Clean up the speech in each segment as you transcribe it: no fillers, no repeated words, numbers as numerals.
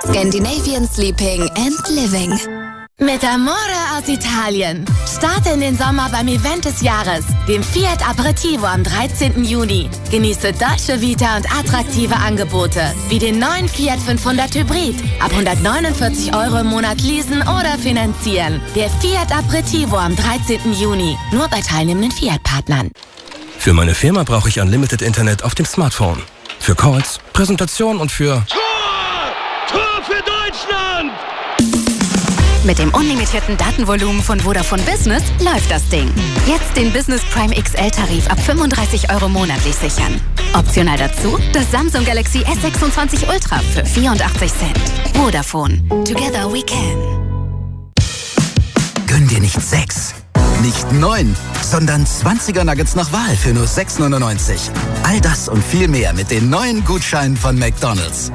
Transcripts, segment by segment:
Scandinavian Sleeping and Living. Mit Amore aus Italien. Starte in den Sommer beim Event des Jahres, dem Fiat Aperitivo am 13. Juni. Genieße Dolce Vita und attraktive Angebote, wie den neuen Fiat 500 Hybrid. Ab 149 € im Monat leasen oder finanzieren. Der Fiat Aperitivo am 13. Juni. Nur bei teilnehmenden Fiat-Partnern. Für meine Firma brauche ich Unlimited Internet auf dem Smartphone. Für Calls, Präsentationen und für... Tor für Deutschland! Mit dem unlimitierten Datenvolumen von Vodafone Business läuft das Ding. Jetzt den Business Prime XL-Tarif ab 35 € monatlich sichern. Optional dazu das Samsung Galaxy S26 Ultra für 84 Cent. Vodafone. Together we can. Gönn dir nicht 6, nicht 9, sondern 20er Nuggets nach Wahl für nur 6,99. All das und viel mehr mit den neuen Gutscheinen von McDonald's.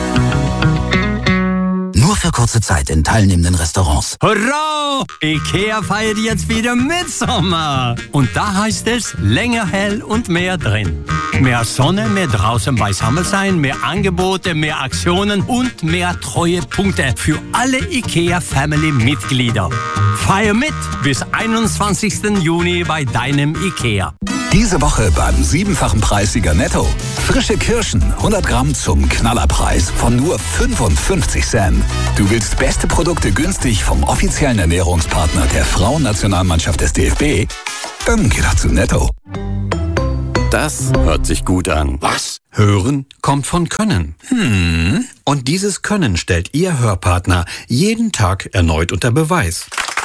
Nur für kurze Zeit in teilnehmenden Restaurants. Hurra! IKEA feiert jetzt wieder Mitsommer. Und da heißt es länger hell und mehr drin. Mehr Sonne, mehr draußen beisammen sein, mehr Angebote, mehr Aktionen und mehr Treuepunkte für alle IKEA-Family-Mitglieder. Feier mit bis 21. Juni bei deinem IKEA. Diese Woche beim 7-fachen Preissieger Netto. Frische Kirschen, 100 Gramm zum Knallerpreis von nur 55 Cent. Du willst beste Produkte günstig vom offiziellen Ernährungspartner der Frauennationalmannschaft des DFB? Dann geh doch zu Netto. Das hört sich gut an. Was? Hören kommt von Können. Und dieses Können stellt Ihr Hörpartner jeden Tag erneut unter Beweis.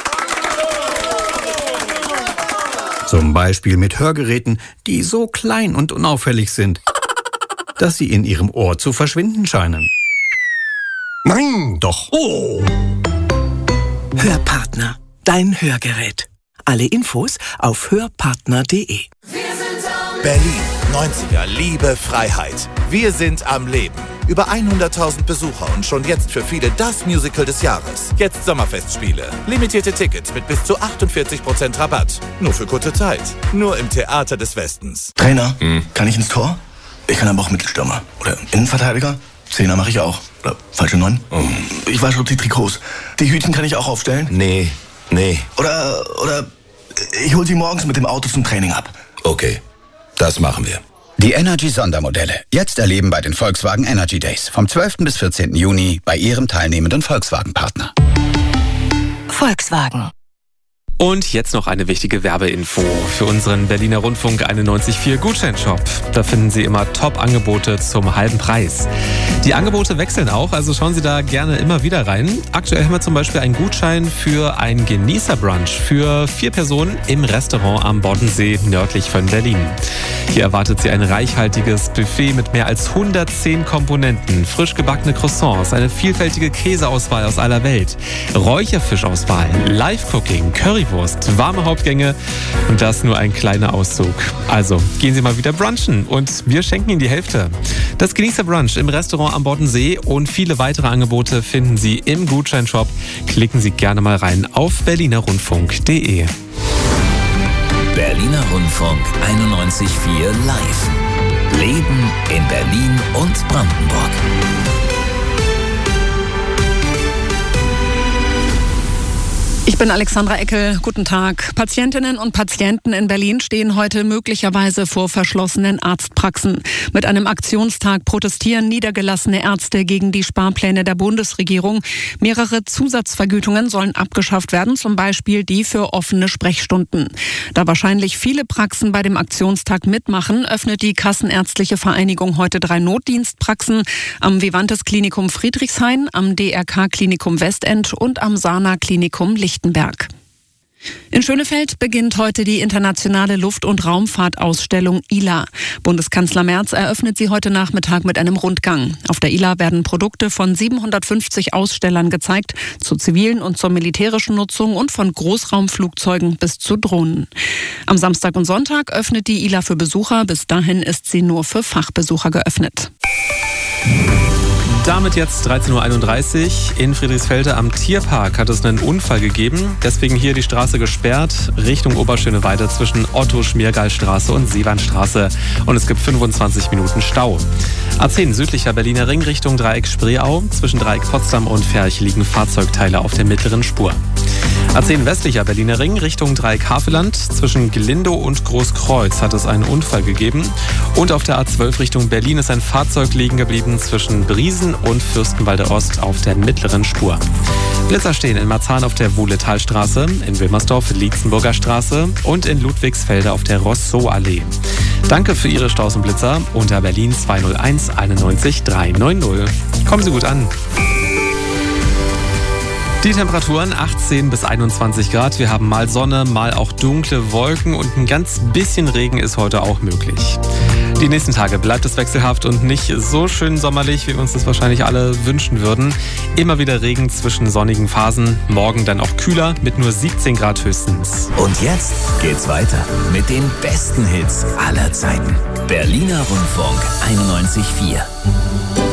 Zum Beispiel mit Hörgeräten, die so klein und unauffällig sind, dass sie in Ihrem Ohr zu verschwinden scheinen. Nein, doch. Oh. Hörpartner, dein Hörgerät. Alle Infos auf hörpartner.de. Berlin, 90er, Liebe, Freiheit. Wir sind am Leben. Über 100.000 Besucher und schon jetzt für viele das Musical des Jahres. Jetzt Sommerfestspiele. Limitierte Tickets mit bis zu 48% Rabatt. Nur für kurze Zeit. Nur im Theater des Westens. Trainer, kann ich ins Tor? Ich kann aber auch Mittelstürmer. Oder Innenverteidiger. Zehner mache ich auch. Oder falsche 9. Ich wasche die Trikots. Die Hütchen kann ich auch aufstellen? Nee. Oder ich hol sie morgens mit dem Auto zum Training ab. Okay, das machen wir. Die Energy-Sondermodelle. Jetzt erleben bei den Volkswagen Energy Days. Vom 12. bis 14. Juni bei Ihrem teilnehmenden Volkswagen-Partner. Volkswagen. Und jetzt noch eine wichtige Werbeinfo für unseren Berliner Rundfunk 91.4 Gutscheinshop. Da finden Sie immer Top-Angebote zum halben Preis. Die Angebote wechseln auch, also schauen Sie da gerne immer wieder rein. Aktuell haben wir zum Beispiel einen Gutschein für ein Genießerbrunch für 4 Personen im Restaurant am Boddensee nördlich von Berlin. Hier erwartet Sie ein reichhaltiges Buffet mit mehr als 110 Komponenten, frisch gebackene Croissants, eine vielfältige Käseauswahl aus aller Welt, Räucherfischauswahl, Live-Cooking, Currywurst, warme Hauptgänge und das nur ein kleiner Auszug. Also gehen Sie mal wieder brunchen und wir schenken Ihnen die Hälfte. Das Genießerbrunch im Restaurant am Boddensee und viele weitere Angebote finden Sie im Gutscheinshop. Klicken Sie gerne mal rein auf berlinerrundfunk.de. Berliner Rundfunk 91.4 Live. Leben in Berlin und Brandenburg. Ich bin Alexandra Eckel. Guten Tag. Patientinnen und Patienten in Berlin stehen heute möglicherweise vor verschlossenen Arztpraxen. Mit einem Aktionstag protestieren niedergelassene Ärzte gegen die Sparpläne der Bundesregierung. Mehrere Zusatzvergütungen sollen abgeschafft werden, zum Beispiel die für offene Sprechstunden. Da wahrscheinlich viele Praxen bei dem Aktionstag mitmachen, öffnet die Kassenärztliche Vereinigung heute 3 Notdienstpraxen am Vivantes Klinikum Friedrichshain, am DRK Klinikum Westend und am Sana Klinikum Lichtenberg. In Schönefeld beginnt heute die internationale Luft- und Raumfahrtausstellung ILA. Bundeskanzler Merz eröffnet sie heute Nachmittag mit einem Rundgang. Auf der ILA werden Produkte von 750 Ausstellern gezeigt, zur zivilen und zur militärischen Nutzung und von Großraumflugzeugen bis zu Drohnen. Am Samstag und Sonntag öffnet die ILA für Besucher. Bis dahin ist sie nur für Fachbesucher geöffnet. Damit jetzt 13.31 Uhr. In Friedrichsfelde am Tierpark hat es einen Unfall gegeben. Deswegen hier die Straße gesperrt Richtung Oberschöneweide zwischen Otto-Schmiergall-Straße und Seewandstraße. Und es gibt 25 Minuten Stau. A10 südlicher Berliner Ring Richtung Dreieck Spreeau. Zwischen Dreieck Potsdam und Ferch liegen Fahrzeugteile auf der mittleren Spur. A10 westlicher Berliner Ring Richtung Dreieck Havelland. Zwischen Glindow und Großkreuz hat es einen Unfall gegeben. Und auf der A12 Richtung Berlin ist ein Fahrzeug liegen geblieben zwischen Briesen und Fürstenwalde Ost auf der mittleren Spur. Blitzer stehen in Marzahn auf der Wuhletalstraße, in Wilmersdorf Lietzenburger Straße und in Ludwigsfelde auf der Rousseau-Allee. Danke für Ihre Staus und Blitzer unter Berlin 201 91 390. Kommen Sie gut an. Die Temperaturen 18 bis 21 Grad. Wir haben mal Sonne, mal auch dunkle Wolken und ein ganz bisschen Regen ist heute auch möglich. Die nächsten Tage bleibt es wechselhaft und nicht so schön sommerlich, wie wir uns das wahrscheinlich alle wünschen würden. Immer wieder Regen zwischen sonnigen Phasen. Morgen dann auch kühler mit nur 17 Grad höchstens. Und jetzt geht's weiter mit den besten Hits aller Zeiten. Berliner Rundfunk 91,4.